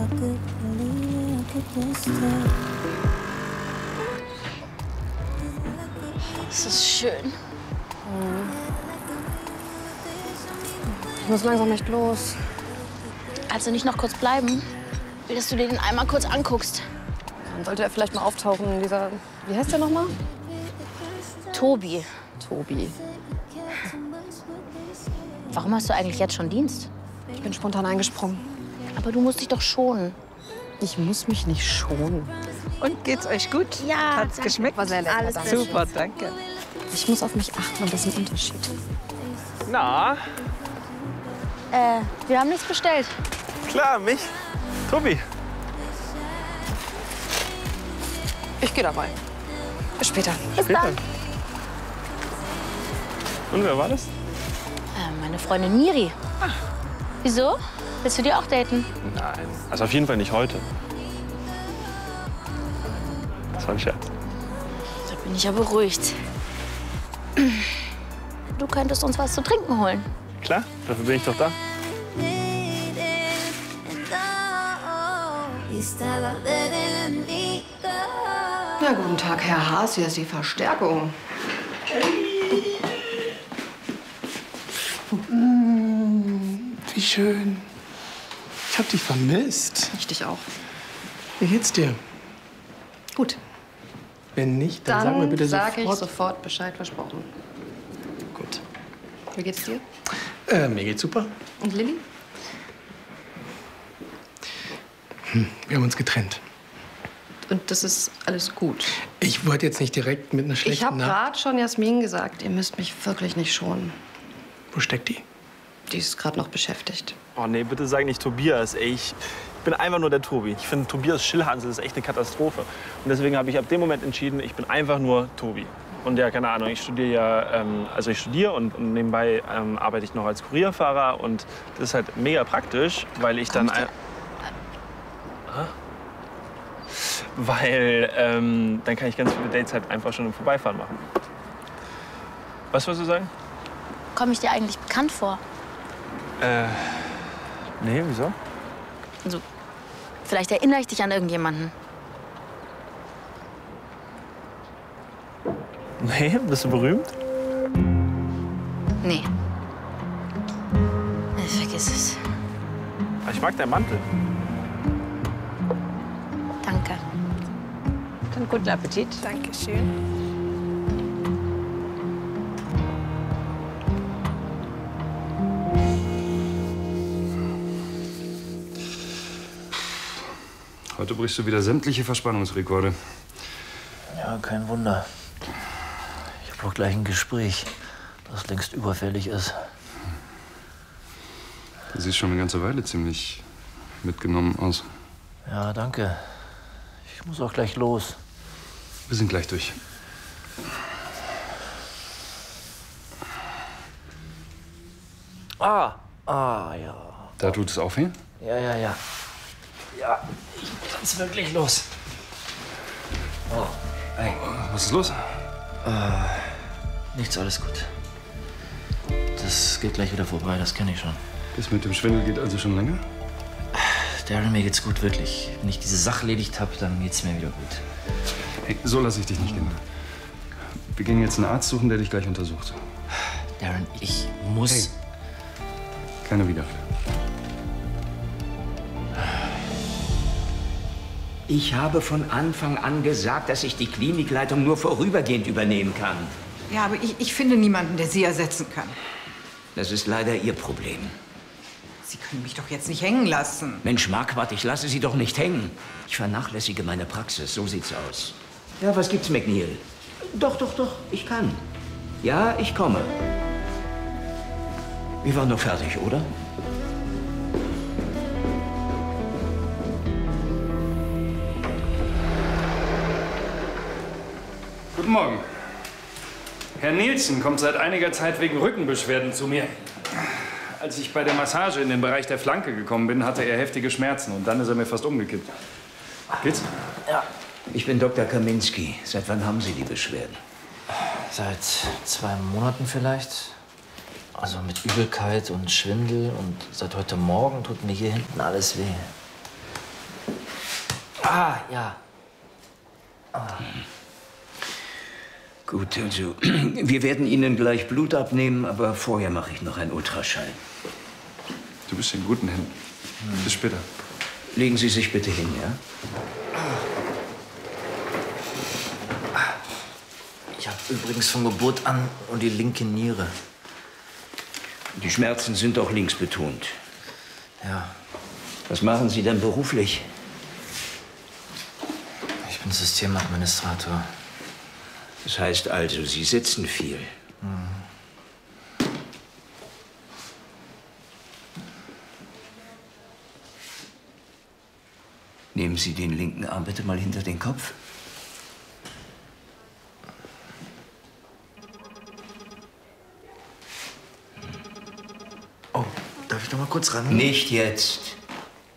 Das ist schön. Ich muss langsam echt los. Also nicht noch kurz bleiben? Will, dass du dir den einmal kurz anguckst. Dann sollte er vielleicht mal auftauchen, dieser... Wie heißt der nochmal? Tobi. Tobi. Warum hast du eigentlich jetzt schon Dienst? Ich bin spontan eingesprungen. Aber du musst dich doch schonen. Ich muss mich nicht schonen. Und geht's euch gut? Ja, Hat's danke. geschmeckt? War sehr lecker, Alles danke. Super, danke. Ich muss auf mich achten und das ist ein Unterschied. Na, Wir haben nichts bestellt. klar, mich. Tobi. Ich gehe dabei. Bis später. Bis dann. Und wer war das? Meine Freundin Miri. Wieso? Willst du die auch daten? Nein. Also auf jeden Fall nicht heute. Das war ein Scherz. Da bin ich ja beruhigt. Du könntest uns was zu trinken holen. Klar, dafür bin ich doch da. Ja, guten Tag, Herr Haas. Hier ist die Verstärkung. Wie schön. Ich hab dich vermisst. Ich dich auch. Wie geht's dir? Gut. Wenn nicht, dann sag mir bitte sag ich sofort. sofort Bescheid, versprochen. Gut. Wie geht's dir? Mir geht's super. Und Lilly? Wir haben uns getrennt. Und das ist alles gut. Ich wollte jetzt nicht direkt mit einer Ich schlechten habe Nachricht. gerade schon Jasmin gesagt, ihr müsst mich wirklich nicht schonen. Wo steckt die? Die ist gerade noch beschäftigt. Oh nee, bitte sag nicht Tobias. Ey, ich bin einfach nur der Tobi. Ich finde, Tobias Schillhansel ist echt eine Katastrophe. Und deswegen habe ich ab dem Moment entschieden, ich bin einfach nur Tobi. Und ja, keine Ahnung, ich studiere ja, also ich studiere und nebenbei arbeite ich noch als Kurierfahrer. Und das ist halt mega praktisch, weil ich dann... Weil dann kann ich ganz viele Dates halt einfach schon im Vorbeifahren machen. Was wolltest du sagen? Komme ich dir eigentlich bekannt vor? Nee, wieso? Also, vielleicht erinnere ich dich an irgendjemanden. Nee, bist du berühmt? Nee. Vergiss es. Ich mag deinen Mantel. Danke. Dann guten Appetit. Dankeschön. Heute brichst du wieder sämtliche Verspannungsrekorde. Ja, kein Wunder. Ich habe doch gleich ein Gespräch, das längst überfällig ist. Du siehst schon eine ganze Weile ziemlich mitgenommen aus. Ja, danke. Ich muss auch gleich los. Wir sind gleich durch. Ja. Da tut es auch weh? Ja. Ja, ich muss wirklich los. Oh, hey. Was ist los? Nichts, alles gut. Das geht gleich wieder vorbei, das kenne ich schon. Das mit dem Schwindel geht also schon länger? Darren, mir geht's gut, wirklich. Wenn ich diese Sache erledigt habe, dann geht's mir wieder gut. Hey, so lasse ich dich nicht gehen. Wir gehen jetzt einen Arzt suchen, der dich gleich untersucht. Darren, ich muss... Hey. Keine Widerrede. Ich habe von Anfang an gesagt, dass ich die Klinikleitung nur vorübergehend übernehmen kann. Ja, aber ich finde niemanden, der Sie ersetzen kann. Das ist leider Ihr Problem. Sie können mich doch jetzt nicht hängen lassen. Mensch, Marquardt, ich lasse Sie doch nicht hängen. Ich vernachlässige meine Praxis, so sieht's aus. Ja, was gibt's, McNeil? Doch, ich kann. Ja, ich komme. Wir waren doch fertig, oder? Guten Morgen. Herr Nielsen kommt seit einiger Zeit wegen Rückenbeschwerden zu mir. Als ich bei der Massage in den Bereich der Flanke gekommen bin, hatte er heftige Schmerzen und dann ist er mir fast umgekippt. Geht's? Ja, Ich bin Dr. Kaminski. Seit wann haben Sie die Beschwerden? seit 2 Monaten vielleicht. Also mit Übelkeit und Schwindel. Und seit heute Morgen tut mir hier hinten alles weh. Ja. Gut, also, wir werden Ihnen gleich Blut abnehmen, aber vorher mache ich noch einen Ultraschall. Du bist in guten Händen. Bis später. Legen Sie sich bitte hin, ja? Ich habe übrigens von Geburt an nur die linke Niere. Die Schmerzen sind auch linksbetont. Ja, Was machen Sie denn beruflich? ich bin Systemadministrator. Das heißt also, Sie sitzen viel. Nehmen Sie den linken Arm bitte mal hinter den Kopf. Oh, darf ich noch mal kurz ran? Nicht jetzt.